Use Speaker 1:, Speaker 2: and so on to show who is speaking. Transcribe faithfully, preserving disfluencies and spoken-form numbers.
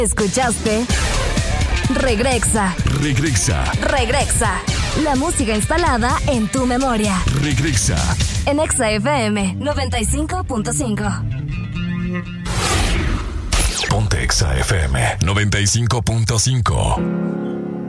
Speaker 1: Escuchaste Regrexa.
Speaker 2: Regrexa.
Speaker 1: Regrexa. La música instalada en tu memoria.
Speaker 2: Regrexa.
Speaker 1: En Exa F M noventa y cinco punto cinco.
Speaker 2: Ponte Exa F M noventa y cinco punto cinco.